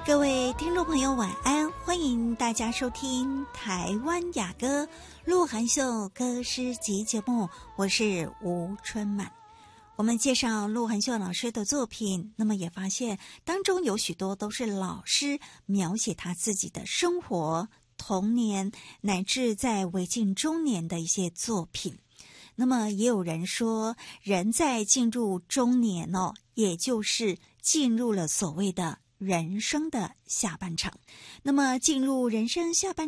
各位听众朋友晚安，欢迎大家收听台湾雅歌鹿晗秀歌诗集节目，我是吴春满。我们介绍鹿晗秀老师的作品，那么也发现当中有许多都是老师描写他自己的生活、童年乃至在为近中年的一些作品。那么也有人说，人在进入中年也就是进入了所谓的人生的下半场。那么进入人生下半